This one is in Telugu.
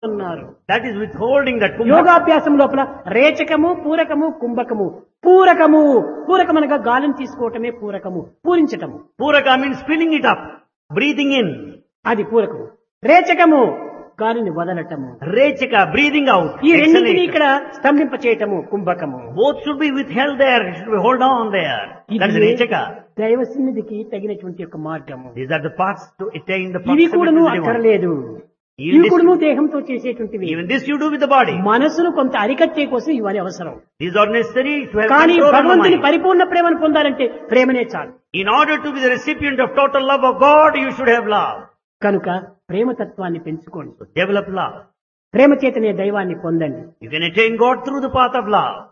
అన్నారు. That is withholding that kumbhaka. యోగాభ్యాసం లోపల రేచకము, పూరకము, కుంభకము. పూరకం అనగా గాలిని తీసుకోవటమే పూరకము, పూరించటము. Puraka means filling it up, breathing in. అది పూరకము. రేచకము గాలిని వదలటము. Rechaka, breathing out. ఈ రెండింటిని Exhalation. ఇక్కడ స్తంభింప చేయటము కుంభకము. Both should be withheld there. It should be hold on there. That is ఇది Rechaka. దైవ సన్నిధికి తగినటువంటి యొక్క మార్గము. These are the paths to attain the ఇవి proximity కూడా to నువ్వు the divine. అక్కర్లేదు. Even ఇవి this- కూడా నువ్వు దేహంతో చేసేటువంటివి. Even this you do with the body. మనసును కొంత అరికట్టే కోసం ఇవన్నీ అవసరం. These are necessary to have కానీ control on the భగవంతుని mind. పరిపూర్ణ ప్రేమను పొందాలంటే ప్రేమనే చాలు. In order to be the recipient of total love of God, you should have love. కనుక ప్రేమతత్వాన్ని పెంచుకోండి. So develop love. ప్రేమ చేతనే దైవాన్ని పొందండి. You can attain God through the path of love.